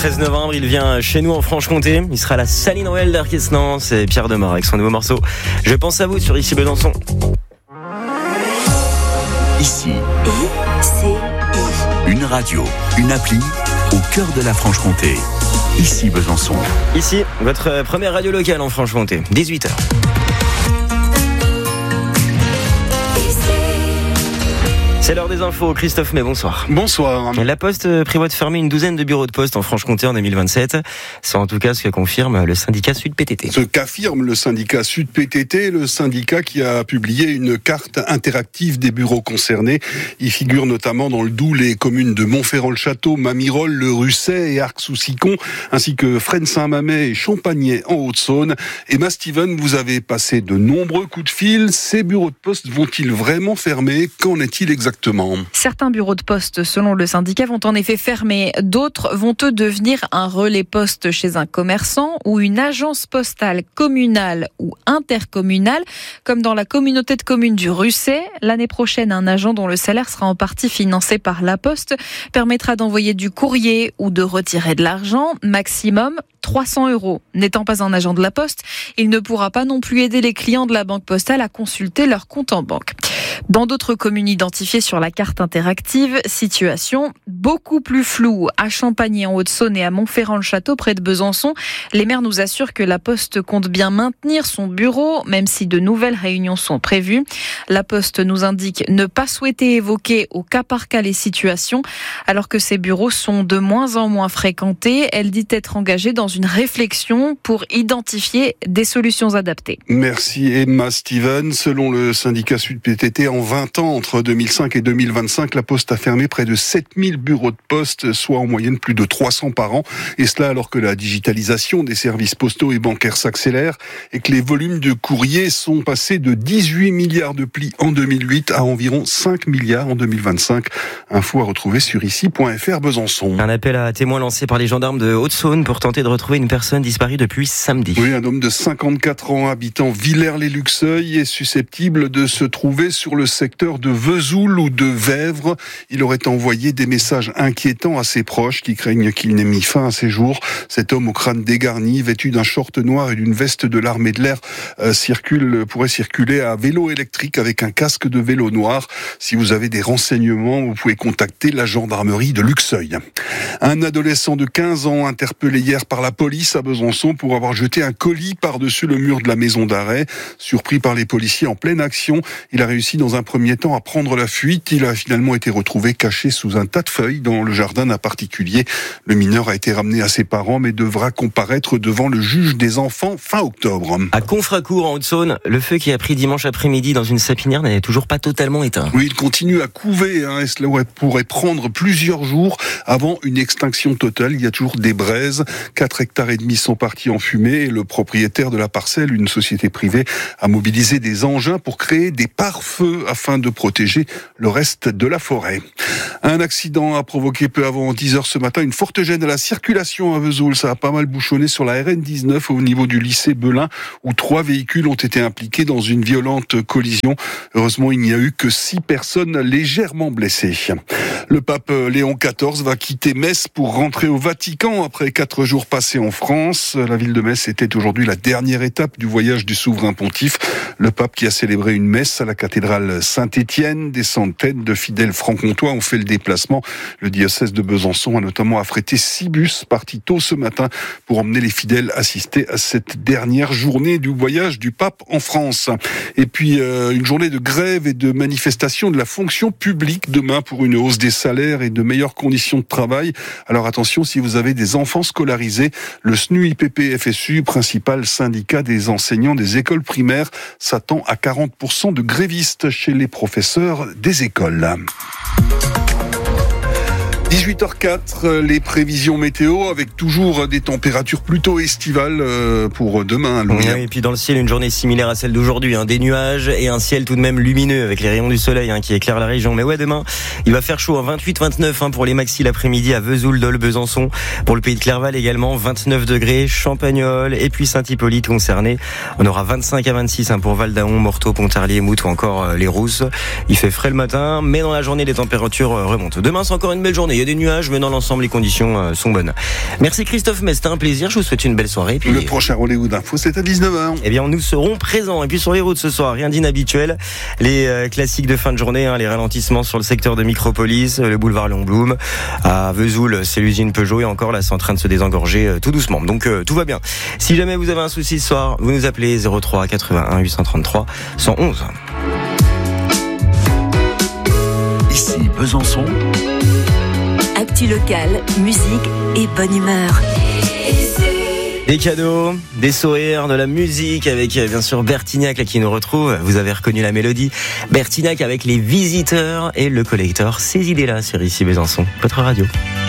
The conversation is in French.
13 novembre, il vient chez nous en Franche-Comté. Il sera à la Saline Royale d'Arquesnan. C'est Pierre Demort avec son nouveau morceau. Je pense à vous sur Ici Besançon. Ici, une radio, une appli au cœur de la Franche-Comté. Ici Besançon. Ici, votre première radio locale en Franche-Comté. 18h. C'est l'heure des infos. Christophe May, bonsoir. Bonsoir. La Poste prévoit de fermer une douzaine de bureaux de poste en Franche-Comté en 2027. C'est en tout cas ce que confirme le syndicat Sud PTT. Ce qu'affirme le syndicat Sud PTT, le syndicat qui a publié une carte interactive des bureaux concernés. Il figure notamment dans le Doubs les communes de Montferrand-le-Château, Mamirol, Le Russet et Arcs-sous-Sicon, ainsi que Fresnes-Saint-Mamet et Champagney en Haute-Saône. Emma Steven, vous avez passé de nombreux coups de fil. Ces bureaux de poste vont-ils vraiment fermer ? Qu'en est-il exactement ? Certains bureaux de poste, selon le syndicat, vont en effet fermer. D'autres vont eux devenir un relais poste chez un commerçant ou une agence postale communale ou intercommunale, comme dans la communauté de communes du Russet. L'année prochaine, un agent dont le salaire sera en partie financé par la Poste permettra d'envoyer du courrier ou de retirer de l'argent, maximum 300 €. N'étant pas un agent de la Poste, il ne pourra pas non plus aider les clients de la banque postale à consulter leur compte en banque. Dans d'autres communes identifiées sur la carte interactive, situation beaucoup plus floue. À Champagney en Haute-Saône et à Montferrand-le-Château près de Besançon, les maires nous assurent que la Poste compte bien maintenir son bureau, même si de nouvelles réunions sont prévues. La Poste nous indique ne pas souhaiter évoquer au cas par cas les situations, alors que ces bureaux sont de moins en moins fréquentés. Elle dit être engagée dans une réflexion pour identifier des solutions adaptées. Merci Emma Steven. Selon le syndicat Sud PTT, en 20 ans, entre 2005 et 2025, la Poste a fermé près de 7000 bureaux de poste, soit en moyenne plus de 300 par an. Et cela alors que la digitalisation des services postaux et bancaires s'accélère et que les volumes de courrier sont passés de 18 milliards de plis en 2008 à environ 5 milliards en 2025. Info à retrouver sur ici.fr Besançon. Un appel à témoins lancé par les gendarmes de Haute-Saône pour tenter de retrouver une personne disparue depuis samedi. Oui, un homme de 54 ans habitant Villers-les-Luxeuil est susceptible de se trouver sur le secteur de Vesoul ou de Vèvres. Il aurait envoyé des messages inquiétants à ses proches qui craignent qu'il n'ait mis fin à ses jours. Cet homme au crâne dégarni, vêtu d'un short noir et d'une veste de l'armée de l'air, pourrait circuler à vélo électrique avec un casque de vélo noir. Si vous avez des renseignements, vous pouvez contacter la gendarmerie de Luxeuil. Un adolescent de 15 ans interpellé hier par la police à Besançon pour avoir jeté un colis par-dessus le mur de la maison d'arrêt. Surpris par les policiers en pleine action, il a réussi dans un premier temps à prendre la fuite. Il a finalement été retrouvé caché sous un tas de feuilles dans le jardin d'un particulier. Le mineur a été ramené à ses parents mais devra comparaître devant le juge des enfants fin octobre. À Confracourt, en Haute-Saône, le feu qui a pris dimanche après-midi dans une sapinière n'est toujours pas totalement éteint. Oui, il continue à couver et cela pourrait prendre plusieurs jours avant une extinction totale. Il y a toujours des braises. 4 hectares et demi sont partis en fumée et le propriétaire de la parcelle, une société privée, a mobilisé des engins pour créer des pare-feux afin de protéger le reste de la forêt. Un accident a provoqué peu avant 10h ce matin une forte gêne à la circulation à Vesoul. Ça a pas mal bouchonné sur la RN19 au niveau du lycée Belin où 3 véhicules ont été impliqués dans une violente collision. Heureusement, il n'y a eu que 6 personnes légèrement blessées. Le pape Léon XIV va quitter Metz pour rentrer au Vatican après 4 jours passés en France. La ville de Metz était aujourd'hui la dernière étape du voyage du souverain pontife. Le pape qui a célébré une messe à la cathédrale Saint-Étienne. Des centaines de fidèles franc-comtois ont fait le déplacement. Le diocèse de Besançon a notamment affrété 6 bus partis tôt ce matin pour emmener les fidèles assister à cette dernière journée du voyage du pape en France. Et puis une journée de grève et de manifestation de la fonction publique demain pour une hausse des salaires et de meilleures conditions de travail. Alors attention, si vous avez des enfants scolarisés, le SNU-IPP-FSU, principal syndicat des enseignants des écoles primaires, s'attend à 40% de grévistes chez les professeurs des écoles. 18h04, les prévisions météo avec toujours des températures plutôt estivales pour demain. Oui, et puis dans le ciel, une journée similaire à celle d'aujourd'hui, des nuages et un ciel tout de même lumineux avec les rayons du soleil qui éclairent la région. Mais ouais, demain, il va faire chaud, 28-29 pour les maxis l'après-midi à Vesoul, Dole, Besançon. Pour le pays de Clerval également, 29 degrés, Champagnol et puis Saint-Hippolyte concernés. On aura 25 à 26 pour Val-d'Aon, Morteau, Pontarlier, Mout ou encore les Rousses. Il fait frais le matin, mais dans la journée, les températures remontent. Demain, c'est encore une belle journée. journée. Il y a des nuages, mais dans l'ensemble, les conditions sont bonnes. Merci Christophe Metz, c'était un plaisir. Je vous souhaite une belle soirée. Puis... Le prochain rendez-vous d'infos, c'est à 19h. Eh bien, nous serons présents. Et puis sur les routes ce soir, rien d'inhabituel. Les classiques de fin de journée, les ralentissements sur le secteur de Micropolis, le boulevard Léon Blum. À Vesoul, c'est l'usine Peugeot. Et encore là, c'est en train de se désengorger tout doucement. Donc tout va bien. Si jamais vous avez un souci ce soir, vous nous appelez 03 81 833 111. Ici Besançon. Actu locale, musique et bonne humeur. Des cadeaux, des sourires, de la musique avec bien sûr Bertignac là, qui nous retrouve. Vous avez reconnu la mélodie. Bertignac avec les visiteurs et le collecteur. Ces idées-là sur Ici Besançon, votre radio.